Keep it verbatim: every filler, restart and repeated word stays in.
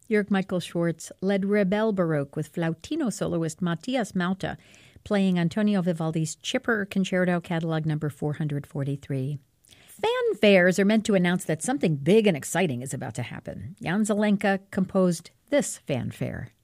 Jörg Michael Schwartz led Rebel Baroque with flautino soloist Matthias Mauta playing Antonio Vivaldi's Chipper Concerto Catalog number four hundred forty-three. Fanfares are meant to announce that something big and exciting is about to happen. Jan Zelenka composed this fanfare.